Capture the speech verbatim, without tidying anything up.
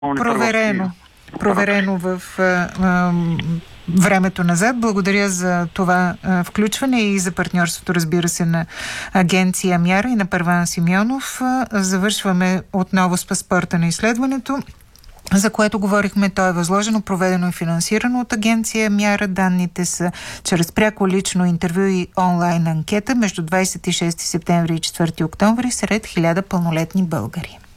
Проверено. Проверено в а, а, времето назад. Благодаря за това а, включване и за партньорството, разбира се, на агенция Мяра и на Първан Симеонов. А, завършваме отново с паспорта на изследването, за което говорихме. То е възложено, проведено и финансирано от агенция Мяра. Данните са чрез пряко лично интервю и онлайн анкета между двадесет и шести септември и четвърти октомври сред хиляда пълнолетни българи.